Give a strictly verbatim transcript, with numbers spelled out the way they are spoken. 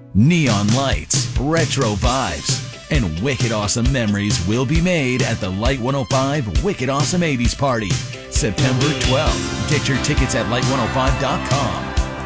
Neon lights, retro vibes, and wicked awesome memories will be made at the Light one oh five Wicked Awesome eighties Party, September twelfth. Get your tickets at light one oh five dot com.